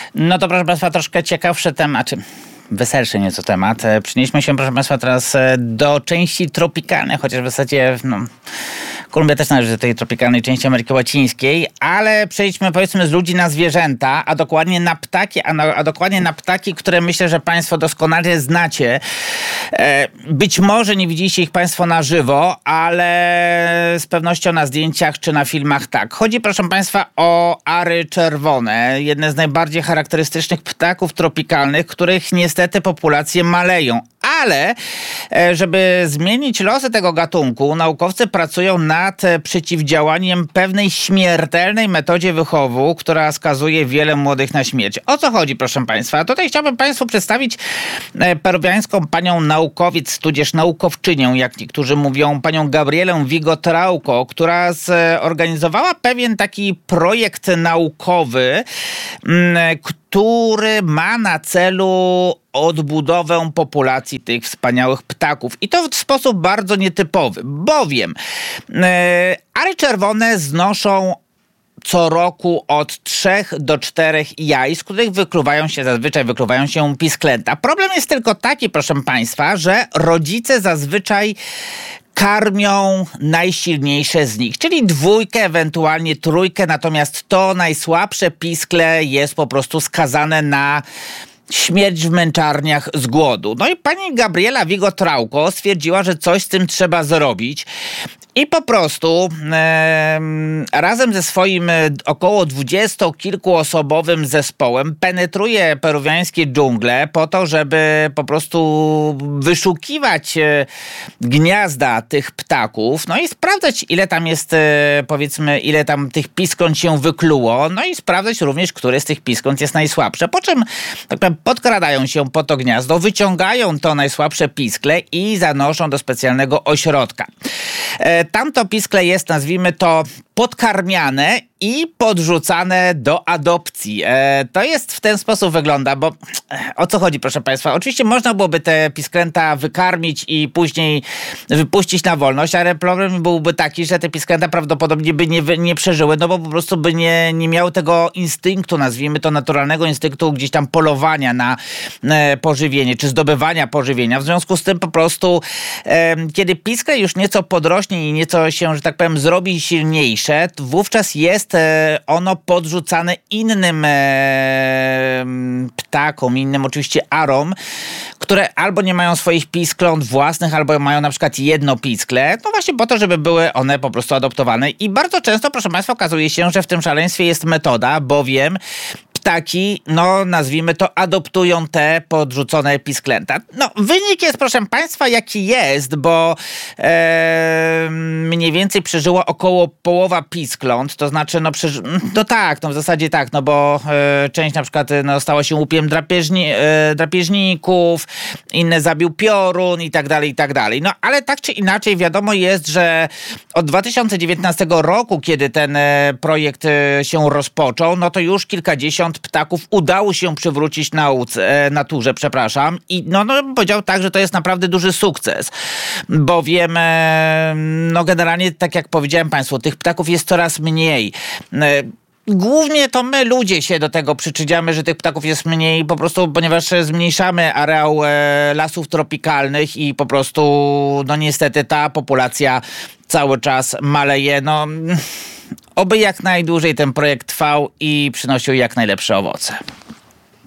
No to proszę Państwa, troszkę ciekawszy temat, weselszy nieco temat. Przenieśmy się, proszę Państwa, teraz do części tropikalnej, chociaż w zasadzie Kolumbia też należy do tej tropikalnej części Ameryki Łacińskiej, ale przejdźmy, powiedzmy, z ludzi na zwierzęta, a dokładnie na ptaki, a dokładnie na ptaki, które myślę, że Państwo doskonale znacie. Być może nie widzieliście ich Państwo na żywo, ale z pewnością na zdjęciach czy na filmach tak. Chodzi, proszę Państwa, o ary czerwone, jedne z najbardziej charakterystycznych ptaków tropikalnych, których niestety populacje maleją. Ale żeby zmienić losy tego gatunku, naukowcy pracują nad przeciwdziałaniem pewnej śmiertelnej metodzie wychowu, która skazuje wiele młodych na śmierć. O co chodzi, proszę Państwa? Tutaj chciałbym Państwu przedstawić peruwiańską panią naukowiec, tudzież naukowczynię, jak niektórzy mówią, panią Gabrielę Vigo Trauco, która zorganizowała pewien taki projekt naukowy, który ma na celu odbudowę populacji tych wspaniałych ptaków. I to w sposób bardzo nietypowy, bowiem ary czerwone znoszą co roku od 3 do 4 jaj, z których zazwyczaj wykluwają się pisklęta. Problem jest tylko taki, proszę Państwa, że rodzice zazwyczaj karmią najsilniejsze z nich, czyli 2, ewentualnie 3, natomiast to najsłabsze piskle jest po prostu skazane na śmierć w męczarniach z głodu. No i pani Gabriela Vigo Trauco stwierdziła, że coś z tym trzeba zrobić i po prostu razem ze swoim około 20-kilkuosobowym zespołem penetruje peruwiańskie dżungle po to, żeby po prostu wyszukiwać gniazda tych ptaków, no i sprawdzać, ile tam jest, powiedzmy, ile tam tych piskląt się wykluło, no i sprawdzać również, który z tych piskląt jest najsłabsze. Po czym tak powiem, podkradają się po to gniazdo, wyciągają to najsłabsze piskle i zanoszą do specjalnego ośrodka. Tamto piskle jest, nazwijmy to, podkarmiane i podrzucane do adopcji. To jest w ten sposób wygląda, bo o co chodzi, proszę Państwa? Oczywiście można byłoby te pisklęta wykarmić i później wypuścić na wolność, ale problem byłby taki, że te pisklęta prawdopodobnie by nie przeżyły, no bo po prostu by nie miały tego instynktu, nazwijmy to naturalnego instynktu gdzieś tam polowania na pożywienie, czy zdobywania pożywienia. W związku z tym po prostu kiedy piskle już nieco podrośnie i nieco się, że tak powiem, zrobi silniejsze, wówczas jest ono podrzucane innym ptakom, innym oczywiście arom, które albo nie mają swoich piskląt własnych, albo mają na przykład jedno piskle, no właśnie po to, żeby były one po prostu adoptowane. I bardzo często, proszę Państwa, okazuje się, że w tym szaleństwie jest metoda, bowiem ptaki, no nazwijmy to, adoptują te podrzucone pisklęta. No wynik jest, proszę Państwa, jaki jest, bo mniej więcej przeżyła około połowa piskląt, to znaczy, no tak, no w zasadzie tak, no bo część na przykład stała się łupiem drapieżników, inne zabił piorun i tak dalej, i tak dalej. No ale tak czy inaczej wiadomo jest, że od 2019 roku, kiedy ten projekt się rozpoczął, no to już kilkadziesiąt ptaków udało się przywrócić naturze, i no bym powiedział tak, że to jest naprawdę duży sukces, bowiem no generalnie, tak jak powiedziałem Państwu, tych ptaków jest coraz mniej. Głównie to my, ludzie, się do tego przyczyniamy, że tych ptaków jest mniej, po prostu ponieważ zmniejszamy areał lasów tropikalnych i po prostu, no niestety ta populacja cały czas maleje. No, oby jak najdłużej ten projekt trwał i przynosił jak najlepsze owoce.